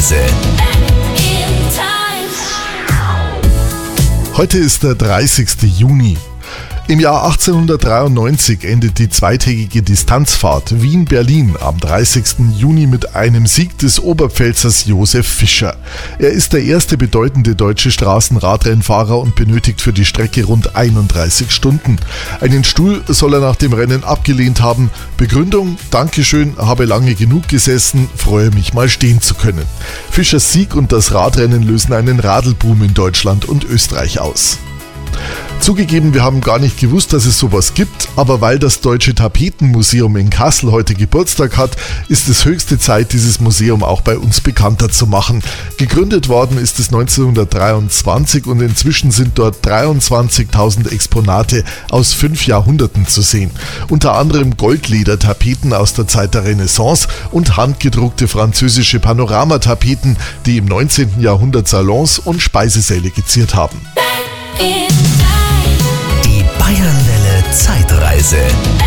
Zeitreise. Heute ist der 30. Juni. Im Jahr 1893 endet die zweitägige Distanzfahrt Wien-Berlin am 30. Juni mit einem Sieg des Oberpfälzers Josef Fischer. Er ist der erste bedeutende deutsche Straßenradrennfahrer und benötigt für die Strecke rund 31 Stunden. Einen Stuhl soll er nach dem Rennen abgelehnt haben. Begründung: Dankeschön, habe lange genug gesessen, freue mich mal stehen zu können. Fischers Sieg und das Radrennen lösen einen Radelboom in Deutschland und Österreich aus. Zugegeben, wir haben gar nicht gewusst, dass es sowas gibt, aber weil das Deutsche Tapetenmuseum in Kassel heute Geburtstag hat, ist es höchste Zeit, dieses Museum auch bei uns bekannter zu machen. Gegründet worden ist es 1923 und inzwischen sind dort 23.000 Exponate aus 5 Jahrhunderten zu sehen. Unter anderem Goldledertapeten aus der Zeit der Renaissance und handgedruckte französische Panoramatapeten, die im 19. Jahrhundert Salons und Speisesäle geziert haben. Die Bayernwelle Zeitreise.